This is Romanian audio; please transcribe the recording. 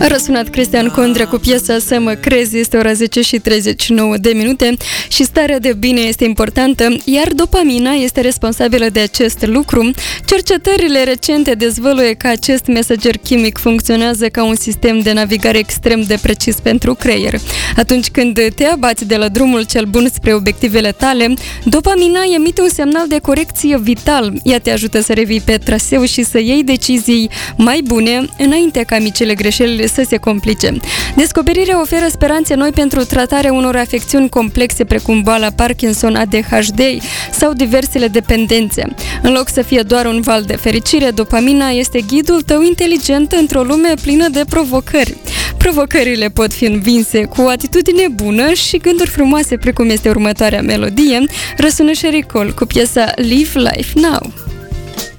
A răsunat Cristian Condrea cu piesa Să mă crezi, este ora 10 și 39 de minute și starea de bine este importantă, iar dopamina este responsabilă de acest lucru. Cercetările recente dezvăluie că acest mesager chimic funcționează ca un sistem de navigare extrem de precis pentru creier. Atunci când te abați de la drumul cel bun spre obiectivele tale, dopamina emite un semnal de corecție vital. Ea te ajută să revii pe traseu și să iei decizii mai bune înainte ca micile greșeli să se complice. Descoperirea oferă speranțe noi pentru tratarea unor afecțiuni complexe precum boala Parkinson, ADHD sau diversele dependențe. În loc să fie doar un val de fericire, dopamina este ghidul tău inteligent într-o lume plină de provocări. Provocările pot fi învinse cu o atitudine bună și gânduri frumoase, precum este următoarea melodie. Răsună Sherry Cole cu piesa Live Life Now.